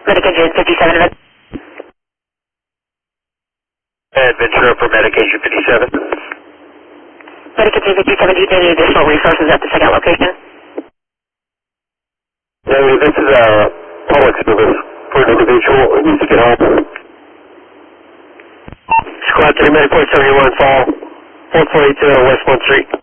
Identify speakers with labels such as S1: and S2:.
S1: Medication 57.
S2: And Ventura for medication 57.
S1: Medication 57, do you need any additional resources at the second location?
S2: No, this is a public service for an individual who needs to get home. Squad 3, Medic 71, fall 442 West 1 Street.